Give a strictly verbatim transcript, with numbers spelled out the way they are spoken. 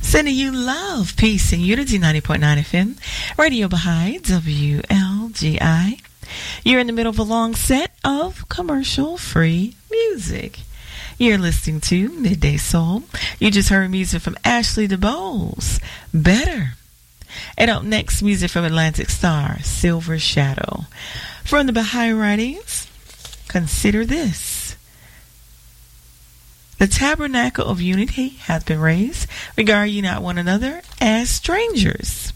Sending you love, peace, and unity. Ninety point nine F M, Radio Baha'i, W L G I. You're in the middle of a long set of commercial-free music. You're listening to Midday Soul. You just heard music from Ashley DeBose, Better. And up next, music from Atlantic Star, Silver Shadow. From the Baha'i writings, consider this. The tabernacle of unity hath been raised. Regard ye not one another as strangers.